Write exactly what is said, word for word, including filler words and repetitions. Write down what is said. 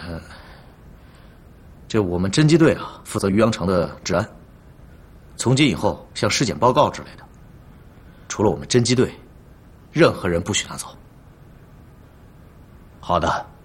呃，这我们侦缉队啊，负责渔阳城的治安。从今以后，像尸检报告之类的，除了我们侦缉队，任何人不许拿走。 好的。